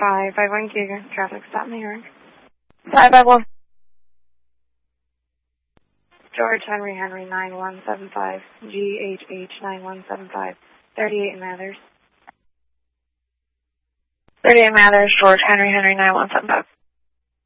551 Giga, traffic stop New York. 551. George Henry 9175, GHH 9175, 38 Mathers. 38 Mathers, George Henry 9175.